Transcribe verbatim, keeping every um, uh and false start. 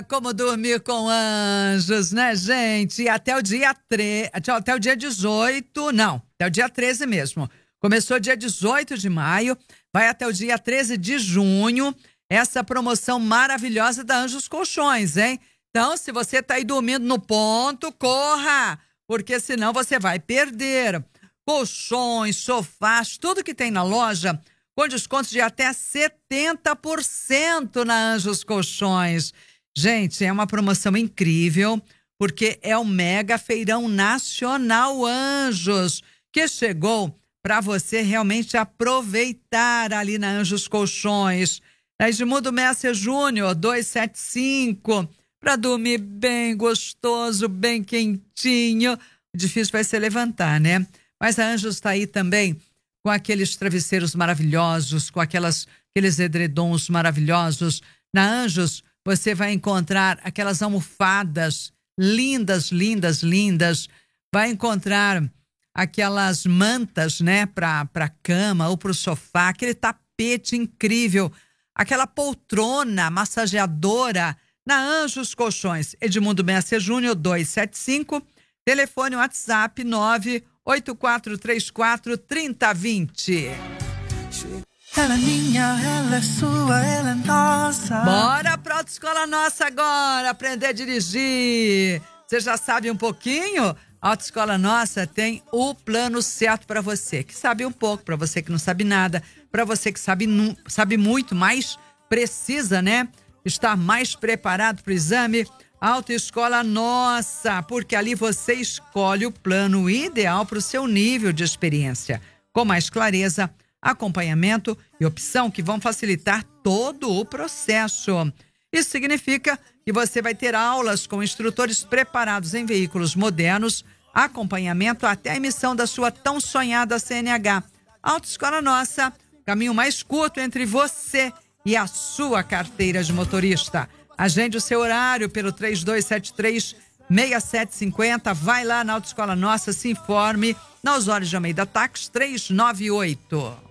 Como dormir com anjos, né, gente? E até o dia treze, até o dia dezoito, não, até o dia treze mesmo. Começou dia dezoito de maio, vai até o dia treze de junho, essa promoção maravilhosa da Anjos Colchões, hein? Então, se você tá aí dormindo no ponto, corra, porque senão você vai perder. Colchões, sofás, tudo que tem na loja, com descontos de até setenta por cento na Anjos Colchões. Gente, é uma promoção incrível, porque é o Mega Feirão Nacional Anjos, que chegou para você realmente aproveitar ali na Anjos Colchões. Na Edmundo Messer Júnior, duzentos e setenta e cinco, para dormir bem gostoso, bem quentinho. O difícil vai ser levantar, né? Mas a Anjos está aí também com aqueles travesseiros maravilhosos, com aquelas, aqueles edredons maravilhosos. Na Anjos, você vai encontrar aquelas almofadas lindas, lindas, lindas. Vai encontrar aquelas mantas, né, para para cama ou para o sofá, aquele tapete incrível, aquela poltrona massageadora na Anjos Colchões. Edmundo Messer Júnior, duzentos e setenta e cinco, telefone WhatsApp nove oito quatro três quatro, três zero dois zero. Ela é minha, ela é sua, ela é nossa. Bora pra Autoescola Nossa agora, aprender a dirigir. Você já sabe um pouquinho? A Autoescola Nossa tem o plano certo para você, que sabe um pouco, para você que não sabe nada, para você que sabe, sabe muito, mas precisa, né? Estar mais preparado para o exame. Autoescola Nossa, porque ali você escolhe o plano ideal para o seu nível de experiência, com mais clareza, acompanhamento e opção que vão facilitar todo o processo. Isso significa que você vai ter aulas com instrutores preparados em veículos modernos, acompanhamento até a emissão da sua tão sonhada C N H. Autoescola Nossa, caminho mais curto entre você e a sua carteira de motorista. Agende o seu horário pelo três dois sete três, seis sete cinco zero. Vai lá na Autoescola Nossa, se informe. Na Osório de Almeida Táxi trezentos e noventa e oito.